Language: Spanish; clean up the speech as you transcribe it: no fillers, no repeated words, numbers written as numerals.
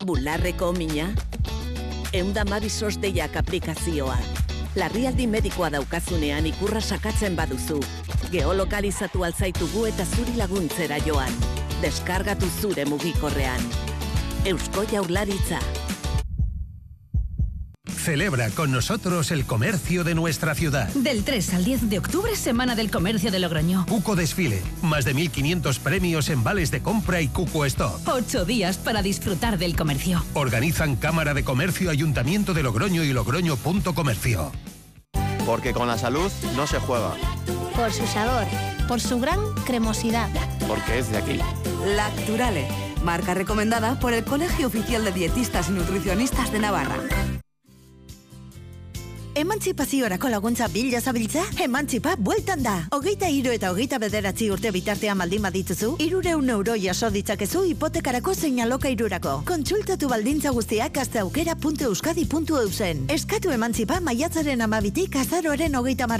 Bularreko mina? 112 deiak aplikazioa. Larrialdi medikoa daukazunean ikurra sakatzen baduzu. Geolokalizatu altzaitugu eta zuri laguntzera joan. Deskargatu zure mugikorrean. Eusko Jaurlaritza. Celebra con nosotros el comercio de nuestra ciudad. Del 3 al 10 de octubre, Semana del Comercio de Logroño. Cuco Desfile, más de 1.500 premios en vales de compra y Cuco Stock. 8 días para disfrutar del comercio. Organizan Cámara de Comercio, Ayuntamiento de Logroño y Logroño.comercio. Porque con la salud no se juega. Por su sabor, por su gran cremosidad. Porque es de aquí. Lacturale, marca recomendada por el Colegio Oficial de Dietistas y Nutricionistas de Navarra. Emantzipaziorako laguntza bila zabiltza? Emantzipa bueltan da. 23 eta 29 urte bitartean baldin badituzu, 300 euro jaso ditzakezu hipotekarako zein alokairurako. Kontsultatu baldintza guztiak asteaukera.euskadi.eusen. Eskatu Emantzipa maiatzaren 12tik azaroaren 30